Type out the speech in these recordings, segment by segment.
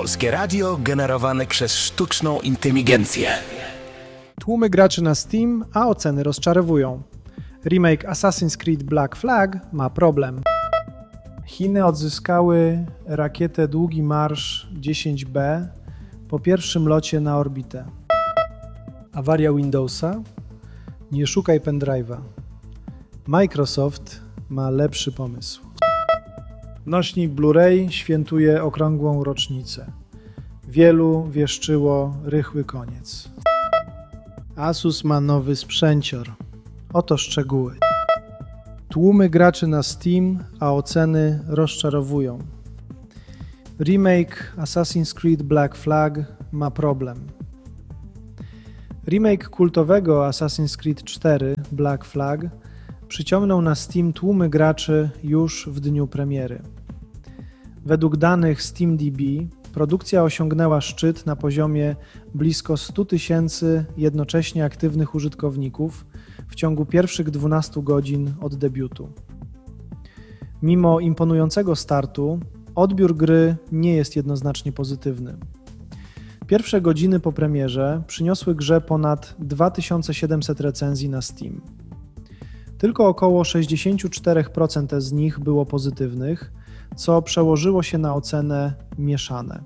Polskie radio generowane przez sztuczną inteligencję. Tłumy graczy na Steam, a oceny rozczarowują. Remake Assassin's Creed Black Flag ma problem. Chiny odzyskały rakietę Długi Marsz 10B po pierwszym locie na orbitę. Awaria Windowsa? Nie szukaj pendrive'a. Microsoft ma lepszy pomysł. Nośnik Blu-ray świętuje okrągłą rocznicę. Wielu wieszczyło rychły koniec. Asus ma nowy sprzęcior. Oto szczegóły. Tłumy graczy na Steam, a oceny rozczarowują. Remake Assassin's Creed Black Flag ma problem. Remake kultowego Assassin's Creed 4 Black Flag przyciągnął na Steam tłumy graczy już w dniu premiery. Według danych SteamDB produkcja osiągnęła szczyt na poziomie blisko 100 000 jednocześnie aktywnych użytkowników w ciągu pierwszych 12 godzin od debiutu. Mimo imponującego startu, odbiór gry nie jest jednoznacznie pozytywny. Pierwsze godziny po premierze przyniosły grze ponad 2700 recenzji na Steam. Tylko około 64% z nich było pozytywnych, co przełożyło się na ocenę mieszane.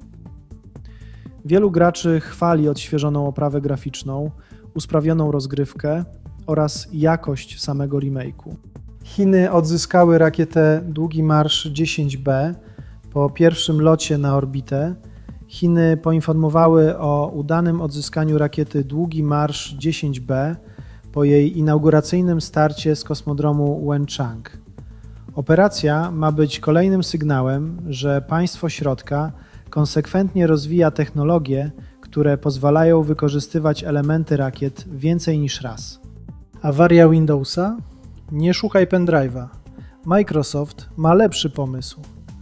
Wielu graczy chwali odświeżoną oprawę graficzną, usprawioną rozgrywkę oraz jakość samego remake'u. Chiny odzyskały rakietę Długi Marsz 10B po pierwszym locie na orbitę. Chiny poinformowały o udanym odzyskaniu rakiety Długi Marsz 10B po jej inauguracyjnym starcie z kosmodromu Wenchang. Operacja ma być kolejnym sygnałem, że państwo środka konsekwentnie rozwija technologie, które pozwalają wykorzystywać elementy rakiet więcej niż raz. Awaria Windowsa? Nie szukaj pendrive'a. Microsoft ma lepszy pomysł.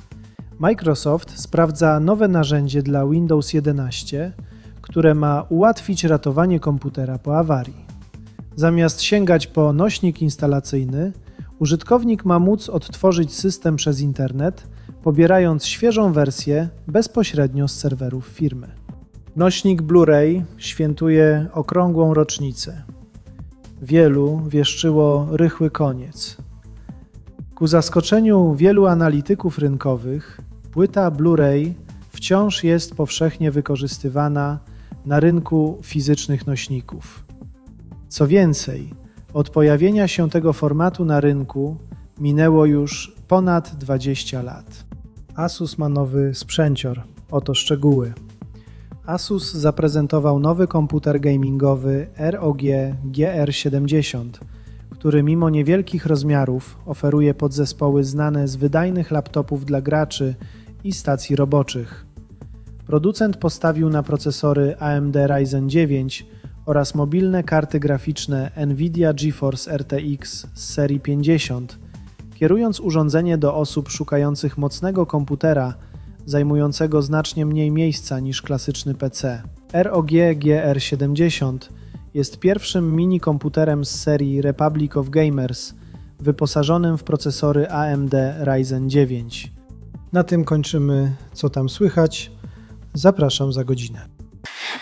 Microsoft sprawdza nowe narzędzie dla Windows 11, które ma ułatwić ratowanie komputera po awarii. Zamiast sięgać po nośnik instalacyjny, użytkownik ma móc odtworzyć system przez internet, pobierając świeżą wersję bezpośrednio z serwerów firmy. Nośnik Blu-ray świętuje okrągłą rocznicę. Wielu wieszczyło rychły koniec. Ku zaskoczeniu wielu analityków rynkowych, płyta Blu-ray wciąż jest powszechnie wykorzystywana na rynku fizycznych nośników. Co więcej, od pojawienia się tego formatu na rynku minęło już ponad 20 lat. Asus ma nowy sprzęcior. Oto szczegóły. Asus zaprezentował nowy komputer gamingowy ROG GR70, który mimo niewielkich rozmiarów oferuje podzespoły znane z wydajnych laptopów dla graczy i stacji roboczych. Producent postawił na procesory AMD Ryzen 9 oraz mobilne karty graficzne Nvidia GeForce RTX z serii 50, kierując urządzenie do osób szukających mocnego komputera zajmującego znacznie mniej miejsca niż klasyczny PC. ROG GR70 jest pierwszym mini komputerem z serii Republic of Gamers wyposażonym w procesory AMD Ryzen 9. Na tym kończymy Co tam słychać. Zapraszam za godzinę.